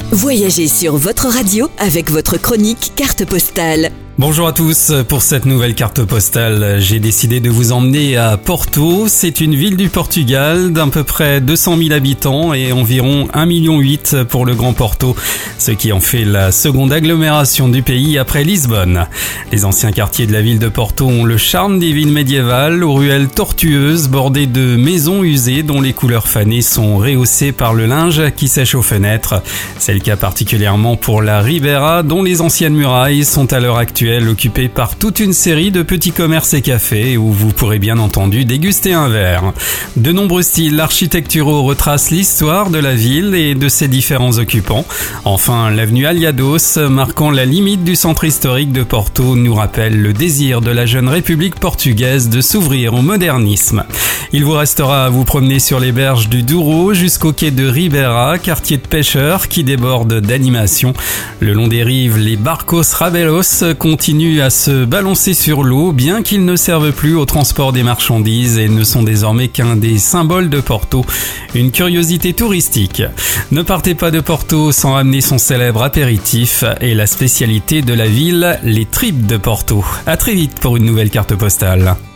Voyagez sur votre radio avec votre chronique carte postale. Bonjour à tous, pour cette nouvelle carte postale, j'ai décidé de vous emmener à Porto. C'est une ville du Portugal d'à peu près 200 000 habitants et environ 1,8 million pour le Grand Porto, ce qui en fait la seconde agglomération du pays après Lisbonne. Les anciens quartiers de la ville de Porto ont le charme des villes médiévales aux ruelles tortueuses bordées de maisons usées dont les couleurs fanées sont rehaussées par le linge qui sèche aux fenêtres. C'est le cas particulièrement pour la Ribeira dont les anciennes murailles sont à l'heure actuelle occupé par toute une série de petits commerces et cafés où vous pourrez bien entendu déguster un verre. De nombreux styles architecturaux retracent l'histoire de la ville et de ses différents occupants. Enfin, l'avenue Aliados, marquant la limite du centre historique de Porto, nous rappelle le désir de la jeune République portugaise de s'ouvrir au modernisme. Il vous restera à vous promener sur les berges du Douro jusqu'au quai de Ribeira, quartier de pêcheurs qui déborde d'animation. Le long des rives, les barcos rabelos continuent à se balancer sur l'eau, bien qu'ils ne servent plus au transport des marchandises et ne sont désormais qu'un des symboles de Porto, une curiosité touristique. Ne partez pas de Porto sans ramener son célèbre apéritif et la spécialité de la ville, les tripes de Porto. À très vite pour une nouvelle carte postale.